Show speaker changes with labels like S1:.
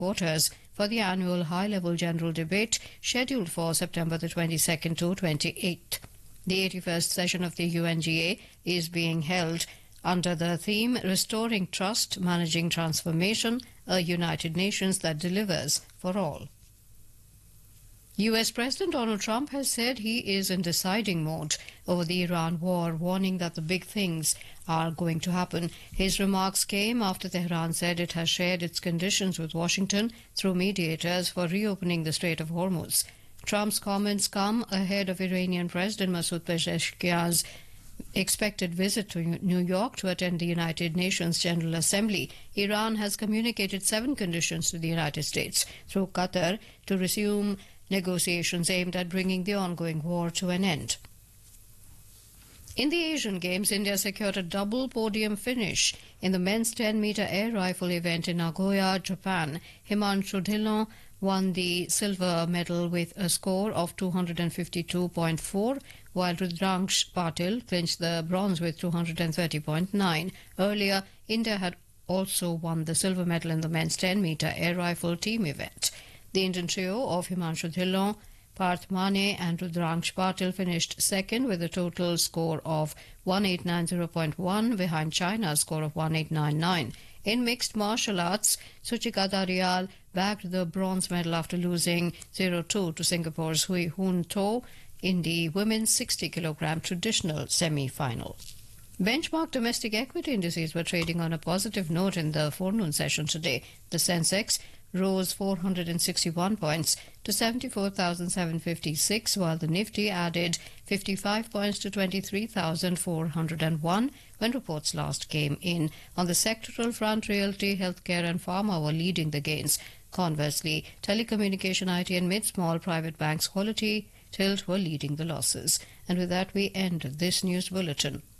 S1: headquarters for the annual high-level general debate scheduled for September the 22nd to 28th. The 81st session of the UNGA is being held under the theme Restoring Trust, Managing Transformation, a United Nations that delivers for all. US President Donald Trump has said he is in deciding mode over the Iran war, warning that the big things are going to happen. His remarks came after Tehran said it has shared its conditions with Washington through mediators for reopening the Strait of Hormuz. Trump's comments come ahead of Iranian President Masoud Pezeshkian's expected visit to New York to attend the United Nations General Assembly. Iran has communicated 7 conditions to the United States through Qatar to resume negotiations aimed at bringing the ongoing war to an end. In the Asian Games, India secured a double podium finish in the men's 10-meter air rifle event in Nagoya, Japan. Himanshu Dhillon won the silver medal with a score of 252.4, while Rudraksh Patil clinched the bronze with 230.9. Earlier, India had also won the silver medal in the men's 10-meter air rifle team event. The Indian trio of Himanshu Dhillon, Parth Mane and Rudraksh Patil finished second with a total score of 1890.1 behind China's score of 1899. In mixed martial arts, Suchika Darial bagged the bronze medal after losing 0-2 to Singapore's Hui Hun To in the women's 60-kilogram traditional semi-final. Benchmark domestic equity indices were trading on a positive note in the forenoon session today. The Sensex rose 461 points to 74,756, while the Nifty added 55 points to 23,401 when reports last came in. On the sectoral front, realty, healthcare and pharma were leading the gains. Conversely, telecommunication, IT and mid-small private banks, Quality, Tilt were leading the losses. And with that, we end this news bulletin.